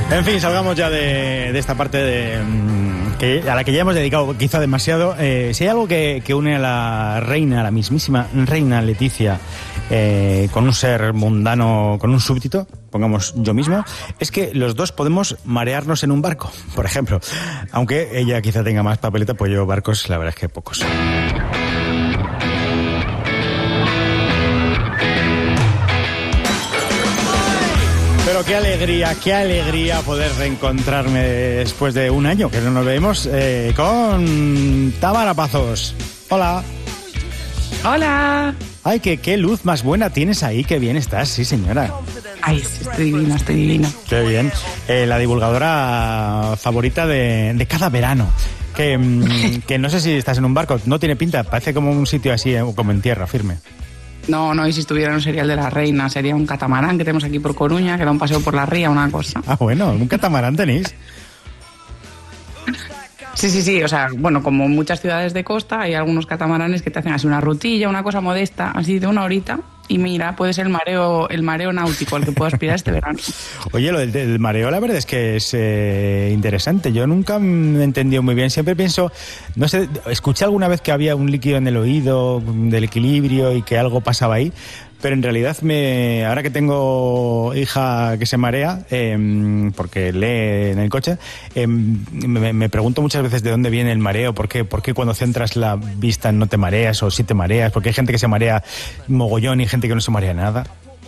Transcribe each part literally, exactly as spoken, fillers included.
En fin, salgamos ya de, de esta parte de, que, a la que ya hemos dedicado quizá demasiado. Eh, si hay algo que, que une a la reina, a la mismísima reina Leticia, eh, con un ser mundano, con un súbdito, pongamos yo mismo, es que los dos podemos marearnos en un barco, por ejemplo. Aunque ella quizá tenga más papeleta, pues yo barcos, la verdad es que pocos. Pero qué alegría, qué alegría poder reencontrarme después de un año que no nos vemos eh, con Tamara Pazos. Hola. Hola. Ay, que qué luz más buena tienes ahí, qué bien estás, sí señora. Ay, sí, estoy divina, estoy divina. Qué bien. Eh, la divulgadora favorita de, de cada verano. Que, que no sé si estás en un barco, no tiene pinta, parece como un sitio así, como en tierra, firme. No, no, y si estuviera no sería el de la reina, sería un catamarán que tenemos aquí por Coruña, que da un paseo por la ría, una cosa. Ah, bueno, un catamarán tenéis. Sí, sí, sí, o sea, bueno, como en muchas ciudades de costa hay algunos catamaranes que te hacen así una rutilla, una cosa modesta, así de una horita, y mira, puede ser el mareo, el mareo náutico al que puedo aspirar este verano. Oye, lo del, del mareo, la verdad es que es eh, interesante. Yo nunca me he entendido muy bien. Siempre pienso, no sé, escuché alguna vez que había un líquido en el oído del equilibrio y que algo pasaba ahí. Pero en realidad, me, ahora que tengo hija que se marea, eh, porque lee en el coche, eh, me, me pregunto muchas veces de dónde viene el mareo, por qué, por qué cuando centras la vista no te mareas o sí te mareas, porque hay gente que se marea mogollón y gente que no se marea nada.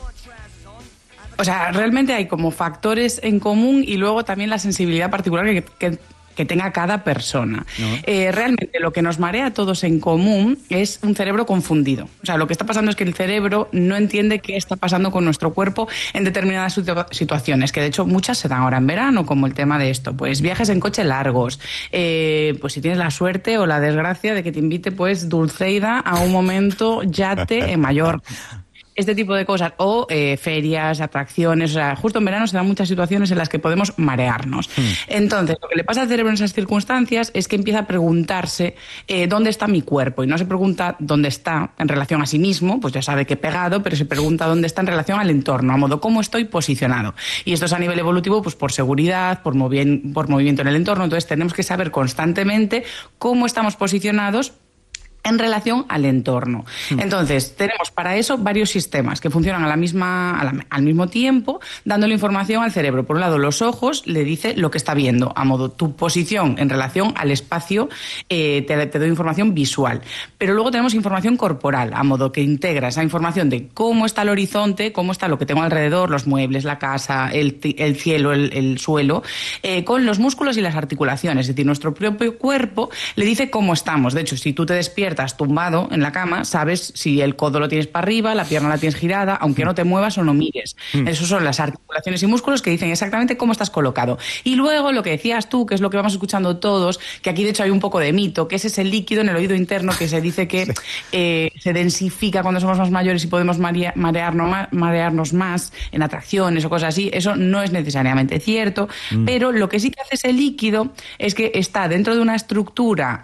O sea, realmente hay como factores en común y luego también la sensibilidad particular que... que que tenga cada persona. No. Eh, realmente lo que nos marea a todos en común es un cerebro confundido. O sea, lo que está pasando es que el cerebro no entiende qué está pasando con nuestro cuerpo en determinadas situ- situaciones, que de hecho muchas se dan ahora en verano, como el tema de esto, pues viajes en coche largos, eh, pues si tienes la suerte o la desgracia de que te invite pues Dulceida a un momento yate en Mallorca. Este tipo de cosas, o eh, ferias, atracciones, o sea, justo en verano se dan muchas situaciones en las que podemos marearnos. Mm. Entonces, lo que le pasa al cerebro en esas circunstancias es que empieza a preguntarse eh, dónde está mi cuerpo, y no se pregunta dónde está en relación a sí mismo, pues ya sabe que pegado, pero se pregunta dónde está en relación al entorno, a modo cómo estoy posicionado. Y esto es a nivel evolutivo, pues por seguridad, por, movi- por movimiento en el entorno. Entonces tenemos que saber constantemente cómo estamos posicionados en relación al entorno. Entonces, tenemos para eso varios sistemas que funcionan a la misma, a la, al mismo tiempo, dándole información al cerebro. Por un lado, los ojos le dice lo que está viendo, a modo tu posición en relación al espacio, eh, te, te doy información visual. Pero luego tenemos información corporal, a modo que integra esa información de cómo está el horizonte, cómo está lo que tengo alrededor, los muebles, la casa, el, el cielo, el, el suelo, eh, con los músculos y las articulaciones. Es decir, nuestro propio cuerpo le dice cómo estás. De hecho, si tú te despiertas estás tumbado en la cama, sabes si el codo lo tienes para arriba, la pierna la tienes girada, aunque no te muevas o no mires. Mm. Esas son las articulaciones y músculos que dicen exactamente cómo estás colocado. Y luego lo que decías tú, que es lo que vamos escuchando todos, que aquí de hecho hay un poco de mito, que es ese líquido en el oído interno que se dice que sí. eh, se densifica cuando somos más mayores y podemos marea, marearnos, más, marearnos más en atracciones o cosas así. Eso no es necesariamente cierto, mm. pero lo que sí que hace ese líquido es que está dentro de una estructura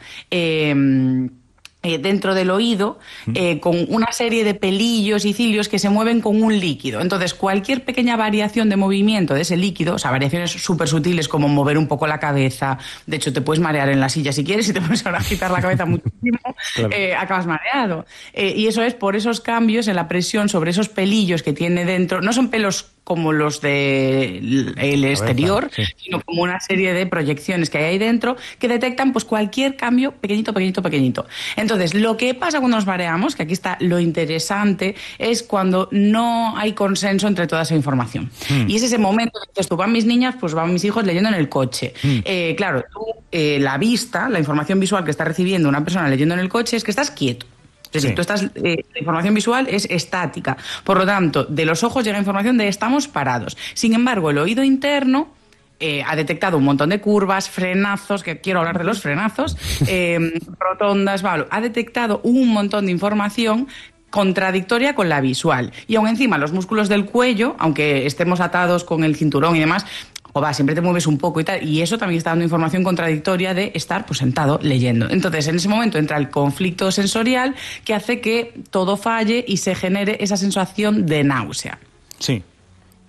eh, Eh, dentro del oído, eh, con una serie de pelillos y cilios que se mueven con un líquido. Entonces, cualquier pequeña variación de movimiento de ese líquido, o sea, variaciones súper sutiles como mover un poco la cabeza, de hecho, te puedes marear en la silla si quieres, y te puedes ahora agitar la cabeza muchísimo, claro. eh, acabas mareado. Eh, y eso es por esos cambios en la presión sobre esos pelillos que tiene dentro. No son pelos como los del de exterior, sí. sino como una serie de proyecciones que hay ahí dentro que detectan pues cualquier cambio pequeñito, pequeñito, pequeñito. Entonces, lo que pasa cuando nos mareamos, que aquí está lo interesante, es cuando no hay consenso entre toda esa información. Mm. Y es ese momento que dices tú, van mis niñas, pues van mis hijos leyendo en el coche. Mm. Eh, claro, tú, eh, la vista, la información visual que está recibiendo una persona leyendo en el coche es que estás quieto. Es decir, sí. tú estás, eh, la información visual es estática. Por lo tanto, de los ojos llega información de estamos parados. Sin embargo, el oído interno eh, ha detectado un montón de curvas, frenazos, que quiero hablar de los frenazos, eh, rotondas, vale, ha detectado un montón de información contradictoria con la visual. Y aún encima, los músculos del cuello, aunque estemos atados con el cinturón y demás, o va, siempre te mueves un poco y tal, y eso también está dando información contradictoria de estar pues sentado leyendo. Entonces, en ese momento entra el conflicto sensorial que hace que todo falle y se genere esa sensación de náusea. Sí.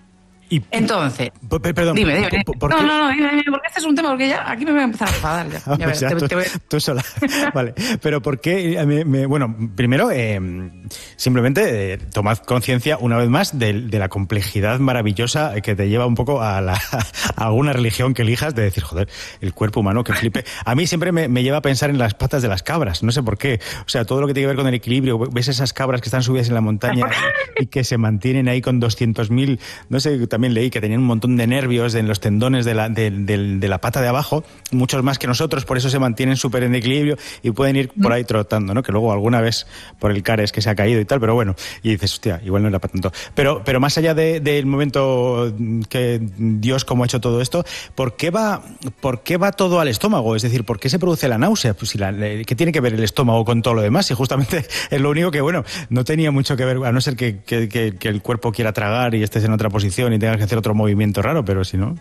Y, Entonces, perdón, dime, dime. ¿por, por no, qué? no, no, dime, porque este es un tema porque ya aquí me voy a empezar a enfadar. Ya, Ah, ya pues ves, ya, te, tú, te voy... tú sola. Vale, pero ¿por qué? Me, me, bueno, primero, eh, simplemente eh, tomad conciencia una vez más de, de la complejidad maravillosa que te lleva un poco a, la, a alguna religión que elijas, de decir, joder, el cuerpo humano, que flipe. A mí siempre me, me lleva a pensar en las patas de las cabras, no sé por qué. O sea, todo lo que tiene que ver con el equilibrio, ves esas cabras que están subidas en la montaña y, y que se mantienen ahí con doscientos mil, no sé, también leí que tenían un montón de nervios en los tendones de la, de, de, de la pata de abajo, muchos más que nosotros, por eso se mantienen súper en equilibrio y pueden ir por ahí trotando, ¿no? Que luego alguna vez por el Cares que se ha caído y tal, pero bueno, y dices, hostia, igual no era para tanto. Pero, pero más allá de, del momento que Dios como ha hecho todo esto, ¿por qué va, por qué va todo al estómago? Es decir, ¿por qué se produce la náusea? Pues si la, ¿qué tiene que ver el estómago con todo lo demás? Y justamente es lo único que, bueno, no tenía mucho que ver, a no ser que, que, que, que el cuerpo quiera tragar y estés en otra posición y tengas que hacer otro movimiento raro, pero si no...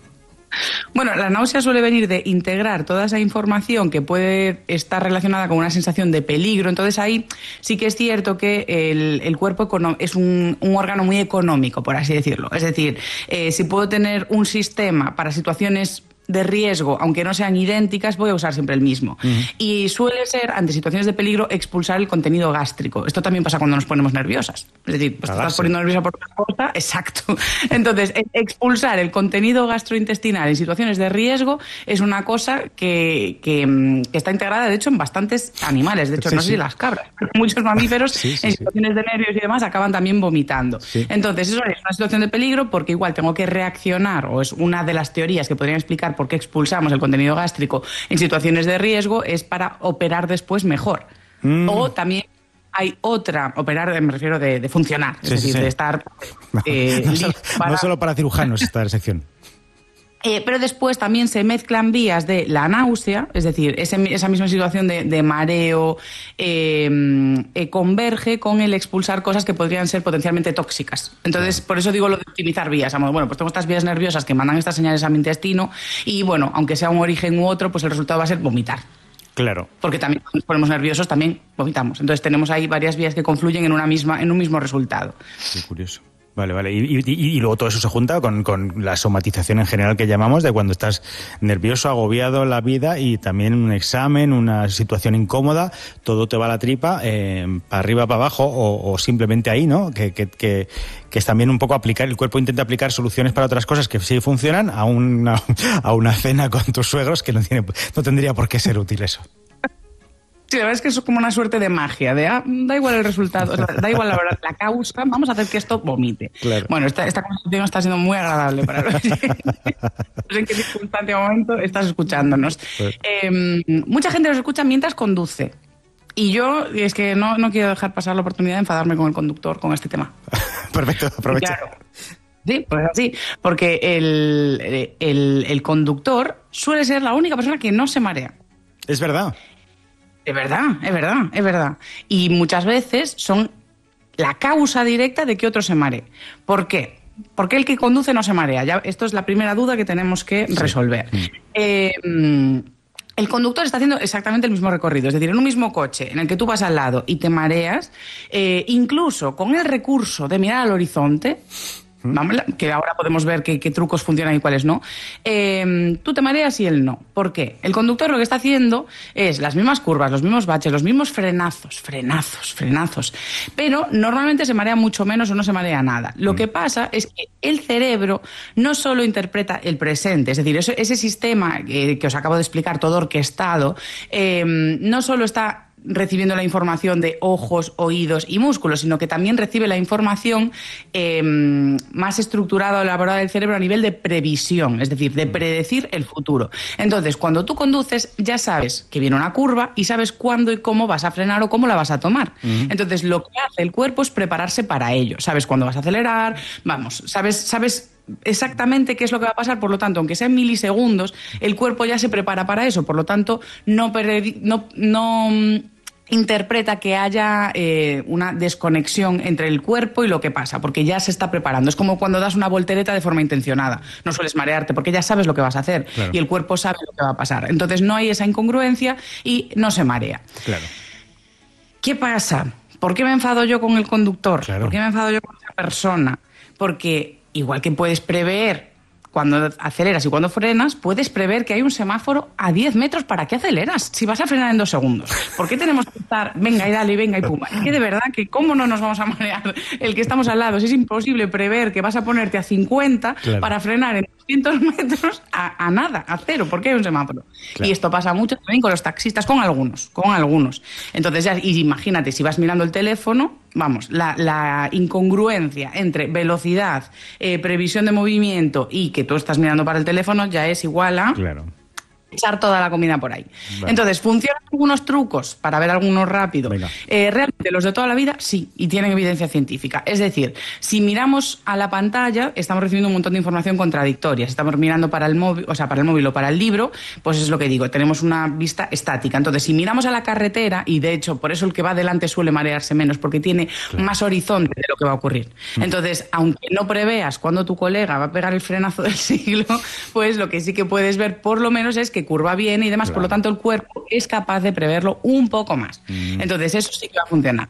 Bueno, la náusea suele venir de integrar toda esa información que puede estar relacionada con una sensación de peligro. Entonces ahí sí que es cierto que el, el cuerpo es un, un órgano muy económico, por así decirlo. Es decir, eh, si puedo tener un sistema para situaciones de riesgo, aunque no sean idénticas, voy a usar siempre el mismo. Uh-huh. Y suele ser, ante situaciones de peligro, expulsar el contenido gástrico. Esto también pasa cuando nos ponemos nerviosas. Es decir, pues te estás poniendo nerviosa por una cosa, exacto. Entonces, expulsar el contenido gastrointestinal en situaciones de riesgo es una cosa que, que, que está integrada, de hecho, en bastantes animales. De hecho, sí, no sé sí. si las cabras. Muchos mamíferos, sí, sí, en situaciones sí. de nervios y demás, acaban también vomitando. Sí. Entonces, eso es una situación de peligro porque igual tengo que reaccionar, o es una de las teorías que podrían explicar por qué expulsamos el contenido gástrico en situaciones de riesgo, es para operar después mejor. Mm. O también hay otra, operar me refiero de, de funcionar, es sí, decir, sí, sí. de estar... Eh, no, no, solo, para... no solo para cirujanos esta sección. Eh, pero después también se mezclan vías de la náusea, es decir, ese, esa misma situación de, de mareo eh, eh, converge con el expulsar cosas que podrían ser potencialmente tóxicas. Entonces, por eso digo lo de optimizar vías. Bueno, pues tengo estas vías nerviosas que mandan estas señales a mi intestino y, bueno, aunque sea un origen u otro, pues el resultado va a ser vomitar. Claro. Porque también cuando nos ponemos nerviosos también vomitamos. Entonces tenemos ahí varias vías que confluyen en, una misma, en un mismo resultado. Qué curioso. Vale, vale. Y, y, y luego todo eso se junta con, con la somatización en general que llamamos de cuando estás nervioso, agobiado en la vida y también un examen, una situación incómoda, todo te va a la tripa, eh, para arriba, para abajo o, o simplemente ahí, ¿no? Que, que, que, que es también un poco aplicar, el cuerpo intenta aplicar soluciones para otras cosas que sí funcionan a una, a una cena con tus suegros que no, tiene, no tendría por qué ser útil eso. Sí, la verdad es que eso es como una suerte de magia, de ah, da igual el resultado, o sea, da igual la, la causa, vamos a hacer que esto vomite. Claro. Bueno, esta, esta conversación está siendo muy agradable para no sé en qué circunstancia o momento estás escuchándonos. Pues. Eh, mucha gente nos escucha mientras conduce. Y yo, es que no, no quiero dejar pasar la oportunidad de enfadarme con el conductor con este tema. Perfecto, aprovecha. Claro. Sí, pues así, porque el, el, el conductor suele ser la única persona que no se marea. Es verdad. Es verdad, es verdad, es verdad. Y muchas veces son la causa directa de que otro se maree. ¿Por qué? Porque el que conduce no se marea. Ya, esto es la primera duda que tenemos que sí. resolver. Mm. Eh, el conductor está haciendo exactamente el mismo recorrido. Es decir, en un mismo coche en el que tú vas al lado y te mareas, eh, incluso con el recurso de mirar al horizonte, que ahora podemos ver qué, qué trucos funcionan y cuáles no, eh, tú te mareas y él no. ¿Por qué? El conductor lo que está haciendo es las mismas curvas, los mismos baches, los mismos frenazos, frenazos, frenazos, pero normalmente se marea mucho menos o no se marea nada. Lo mm. que pasa es que el cerebro no solo interpreta el presente, es decir, ese, ese sistema que, que os acabo de explicar, todo orquestado, eh, no solo está recibiendo la información de ojos, oídos y músculos, sino que también recibe la información eh, más estructurada o elaborada del cerebro a nivel de previsión, es decir, de predecir el futuro. Entonces, cuando tú conduces, ya sabes que viene una curva y sabes cuándo y cómo vas a frenar o cómo la vas a tomar. Uh-huh. Entonces, lo que hace el cuerpo es prepararse para ello. Sabes cuándo vas a acelerar, vamos, sabes, sabes exactamente qué es lo que va a pasar, por lo tanto, aunque sea en milisegundos, el cuerpo ya se prepara para eso, por lo tanto, no... Perdi- no, no interpreta que haya eh, una desconexión entre el cuerpo y lo que pasa, porque ya se está preparando. Es como cuando das una voltereta de forma intencionada. No sueles marearte porque ya sabes lo que vas a hacer, claro, y el cuerpo sabe lo que va a pasar. Entonces no hay esa incongruencia y no se marea. Claro. ¿Qué pasa? ¿Por qué me enfado yo con el conductor? Claro. ¿Por qué me enfado yo con esa persona? Porque igual que puedes prever cuando aceleras y cuando frenas, puedes prever que hay un semáforo a diez metros. ¿Para qué aceleras? Si vas a frenar en dos segundos. ¿Por qué tenemos que estar, venga y dale, venga y pumba? Es que de verdad que cómo no nos vamos a marear el que estamos al lado. Si es imposible prever que vas a ponerte a cincuenta claro. para frenar en doscientos metros a, a nada, a cero, porque hay un semáforo. Claro. Y esto pasa mucho también con los taxistas, con algunos, con algunos. Entonces ya, y imagínate, si vas mirando el teléfono, vamos, la, la incongruencia entre velocidad, eh, previsión de movimiento y que tú estás mirando para el teléfono ya es igual a... Claro. echar toda la comida por ahí. Vale. Entonces, ¿funcionan algunos trucos para ver algunos rápido? Eh, realmente los de toda la vida, sí, y tienen evidencia científica. Es decir, si miramos a la pantalla, estamos recibiendo un montón de información contradictoria. Estamos mirando para el móvil, o sea, para el móvil o para el libro, pues es lo que digo, tenemos una vista estática. Entonces, si miramos a la carretera, y de hecho, por eso el que va adelante suele marearse menos, porque tiene claro. más horizonte de lo que va a ocurrir. Entonces, aunque no preveas cuándo tu colega va a pegar el frenazo del siglo, pues lo que sí que puedes ver, por lo menos, es que curva bien y demás, claro. por lo tanto el cuerpo es capaz de preverlo un poco más. Mm. Entonces eso sí que va a funcionar.